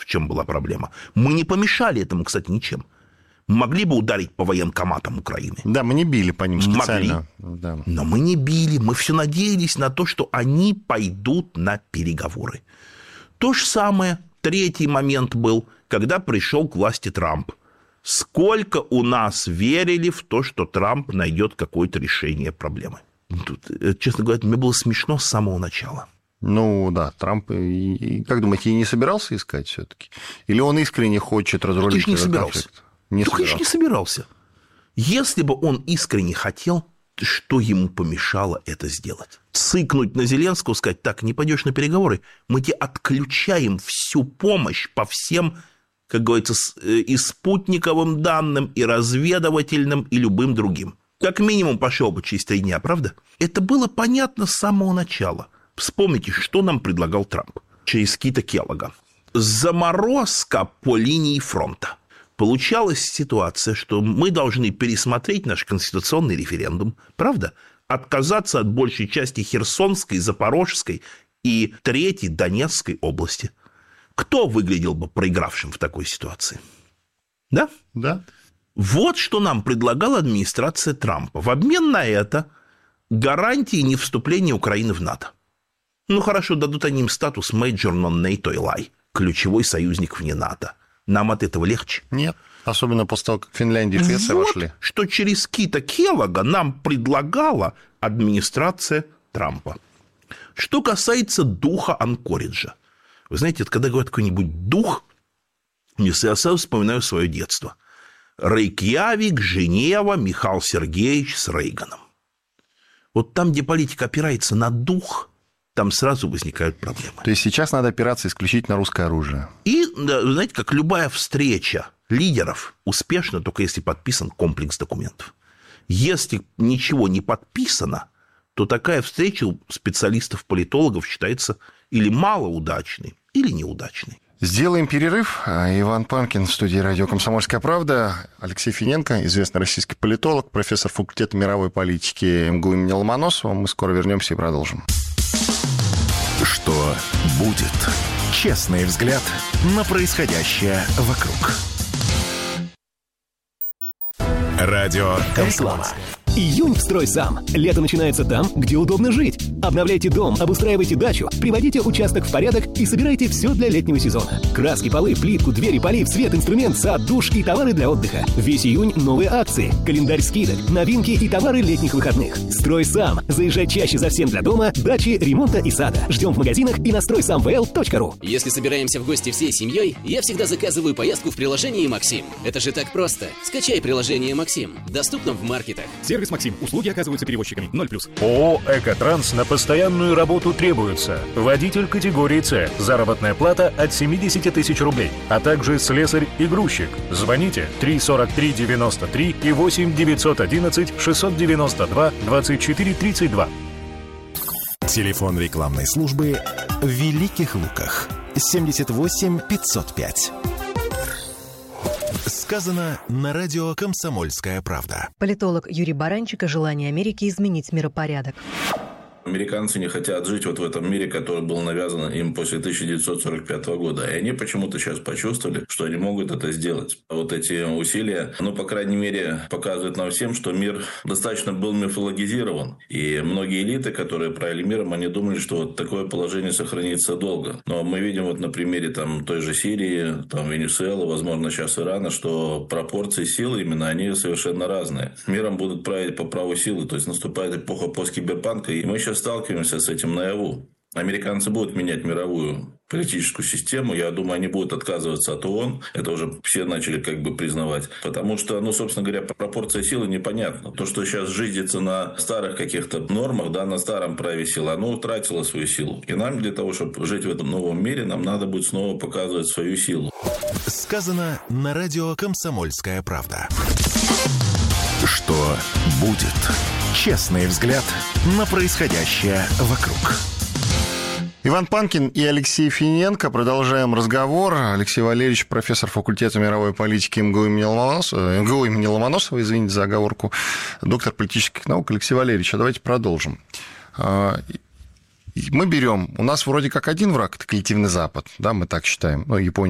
в чем была проблема. Мы не помешали этому, кстати, ничем. Могли бы ударить по военкоматам Украины. Да, мы не били по ним специально. Могли, да. Но мы не били. Мы все надеялись на то, что они пойдут на переговоры. То же самое, третий момент был, когда пришел к власти Трамп. Сколько у нас верили в то, что Трамп найдет какое-то решение проблемы. Тут, честно говоря, мне было смешно с самого начала. Ну да, Трамп, как думаете, и не собирался искать все-таки? Или он искренне хочет разрулить этот конфликт? Конечно, не собирался. Если бы он искренне хотел, что ему помешало это сделать? Цыкнуть на Зеленского, сказать, так, не пойдешь на переговоры, мы тебе отключаем всю помощь по всем, как говорится, и спутниковым данным, и разведывательным, и любым другим. Как минимум пошел бы через 3 дня, правда? Это было понятно с самого начала. Вспомните, что нам предлагал Трамп через Кита Келлога. Заморозка по линии фронта. Получалась ситуация, что мы должны пересмотреть наш конституционный референдум, правда? Отказаться от большей части Херсонской, Запорожской и 3-й Донецкой области. Кто выглядел бы проигравшим в такой ситуации? Да? Да. Вот что нам предлагала администрация Трампа. В обмен на это гарантии невступления Украины в НАТО. Ну, хорошо, дадут они им статус Major Non-NATO Ally, ключевой союзник вне НАТО. Нам от этого легче? Нет. Особенно после того, как Финляндия и Швеция вошли. Что через Кита Келлога нам предлагала администрация Трампа. Что касается духа Анкориджа. Вы знаете, когда говорят какой-нибудь дух, я сразу вспоминаю свое детство. Рейкьявик, Женева, Михаил Сергеевич с Рейганом. Вот там, где политика опирается на дух, там сразу возникают проблемы. То есть сейчас надо опираться исключительно на русское оружие. И, знаете, как любая встреча лидеров успешна, только если подписан комплекс документов. Если ничего не подписано, то такая встреча у специалистов-политологов считается или малоудачной, или неудачной. Сделаем перерыв. Иван Панкин в студии радио «Комсомольская правда». Алексей Финенко, известный российский политолог, профессор факультета мировой политики МГУ имени Ломоносова. Мы скоро вернемся и продолжим. Что будет? Честный взгляд на происходящее вокруг. Радио «Комсомольская». Июнь в «Стройсам». Лето начинается там, где удобно жить. Обновляйте дом, обустраивайте дачу, приводите участок в порядок и собирайте все для летнего сезона. Краски, полы, плитку, двери, полив, свет, инструмент, сад, душ и товары для отдыха. Весь июнь новые акции, календарь скидок, новинки и товары летних выходных. «Стройсам». Заезжай чаще за всем для дома, дачи, ремонта и сада. Ждем в магазинах и на стройсамвл.ру. Если собираемся в гости всей семьей, я всегда заказываю поездку в приложении «Максим». Это же так просто. Скачай приложение «Максим». Доступно в маркетах. Сервис «Максим». Услуги оказываются перевозчиками. 0+. ООО «Экотранс» на постоянную работу требуется. Водитель категории «С». Заработная плата от 70 тысяч рублей. А также слесарь и грузчик. Звоните 343-93 и 8-911-692-24-32. Телефон рекламной службы в Великих Луках. 78 505. Сказано на радио «Комсомольская правда». Политолог Юрий Баранчик о желании Америки изменить миропорядок. Американцы не хотят жить вот в этом мире, который был навязан им после 1945 года. И они почему-то сейчас почувствовали, что они могут это сделать. Вот эти усилия, по крайней мере, показывают нам всем, что мир достаточно был мифологизирован. И многие элиты, которые правили миром, они думали, что вот такое положение сохранится долго. Но мы видим вот на примере той же Сирии, Венесуэлы, возможно, сейчас Ирана, что пропорции силы именно, они совершенно разные. Миром будут править по праву силы, то есть наступает эпоха посткиберпанка, и мы сейчас сталкиваемся с этим наяву. Американцы будут менять мировую политическую систему. Я думаю, они будут отказываться от ООН. Это уже все начали признавать. Потому что, собственно говоря, пропорция силы непонятна. То, что сейчас жизнится на старых каких-то нормах, на старом праве силы, оно утратило свою силу. И нам для того, чтобы жить в этом новом мире, нам надо будет снова показывать свою силу. Сказано на радио «Комсомольская правда». Что будет? Честный взгляд на происходящее вокруг. Иван Панкин и Алексей Финенко. Продолжаем разговор. Алексей Валерьевич, профессор факультета мировой политики МГУ имени Ломоносова, извините за оговорку, доктор политических наук. Алексей Валерьевич, давайте продолжим. Мы берем, у нас вроде как один враг, это коллективный Запад, мы так считаем, Япония